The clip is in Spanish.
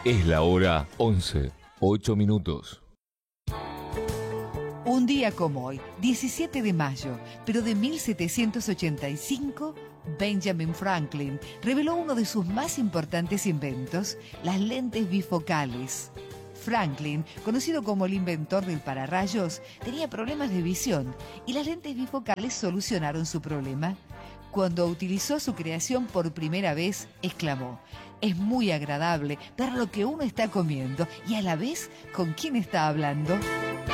Es la hora 11, 8 minutos. Un día como hoy, 17 de mayo, pero de 1785, Benjamin Franklin reveló uno de sus más importantes inventos, las lentes bifocales. Franklin, conocido como el inventor del pararrayos, tenía problemas de visión y las lentes bifocales solucionaron su problema. Cuando utilizó su creación por primera vez, exclamó: "Es muy agradable ver lo que uno está comiendo y a la vez con quién está hablando".